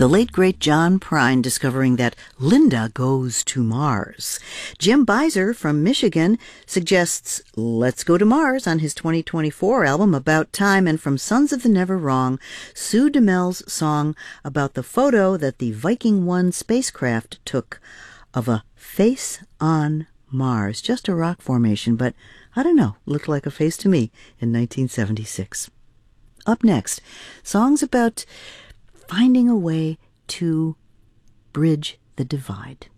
The late, great John Prine discovering that Linda Goes to Mars. Jim Beiser from Michigan suggests Let's Go to Mars on his 2024 album About Time. And from Sons of the Never Wrong, Sue DeMel's song about the photo that the Viking 1 spacecraft took of a face on Mars. Just a rock formation, but I don't know, looked like a face to me in 1976. Up next, songs about finding a way to bridge the divide.